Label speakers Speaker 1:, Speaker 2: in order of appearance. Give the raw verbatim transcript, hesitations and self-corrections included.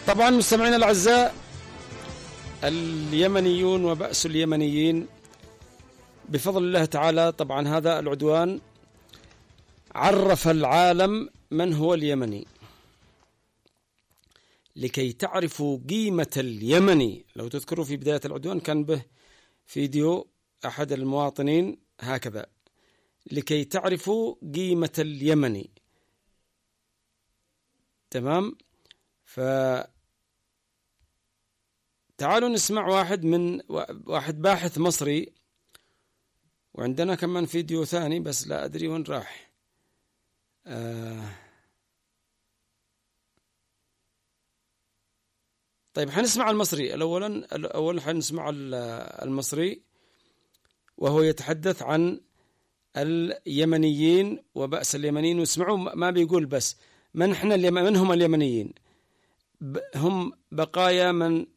Speaker 1: طبعا مستمعينا الأعزاء، اليمنيون وبأس اليمنيين بفضل الله تعالى. طبعا هذا العدوان عرف العالم من هو اليمني، لكي تعرفوا قيمة اليمني. لو تذكروا في بداية العدوان كان به فيديو أحد المواطنين هكذا: لكي تعرفوا قيمة اليمني. تمام. فتعالوا نسمع واحد من واحد باحث مصري، وعندنا كمان فيديو ثاني بس لا أدري وين راح. آه طيب حنسمع المصري الأولا. أولا حنسمع المصري وهو يتحدث عن اليمنيين وبأس اليمنيين. واسمعوا ما بيقول بس من احنا من هم اليمنيين. هم بقايا من